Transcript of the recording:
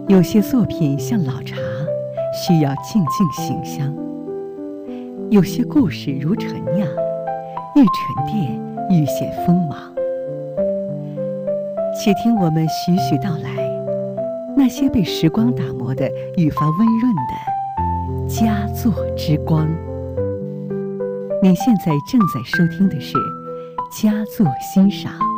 有些作品像老茶，需要静静醒香；有些故事如陈酿，愈沉淀愈显锋芒。且听我们徐徐道来，那些被时光打磨的愈发温润的佳作之光。您现在正在收听的是佳作欣赏。